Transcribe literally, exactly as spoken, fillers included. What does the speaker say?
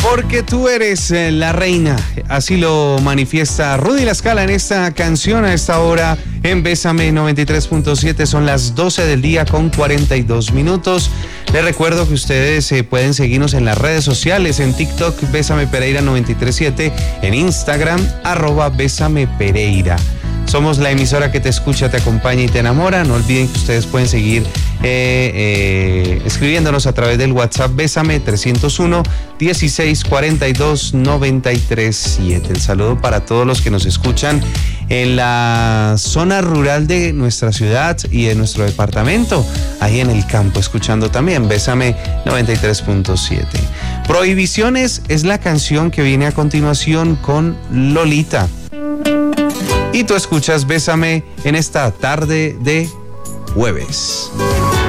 Porque tú eres eh, la reina, así lo manifiesta Rudy La Scala en esta canción a esta hora en Bésame noventa y tres punto siete. Son las doce del día con cuarenta y dos minutos. Les recuerdo que ustedes eh, pueden seguirnos en las redes sociales, en TikTok Bésame Pereira noventa y tres punto siete, en Instagram arroba Bésame Pereira. Somos la emisora que te escucha, te acompaña y te enamora. No olviden que ustedes pueden seguir eh, eh, escribiéndonos a través del WhatsApp Bésame trescientos uno, dieciséis cuarenta y dos, noventa y tres siete. El saludo para todos los que nos escuchan en la zona rural de nuestra ciudad y de nuestro departamento, ahí en el campo, escuchando también Bésame noventa y tres punto siete. Prohibiciones es la canción que viene a continuación con Lolita. Y tú escuchas Bésame en esta tarde de jueves.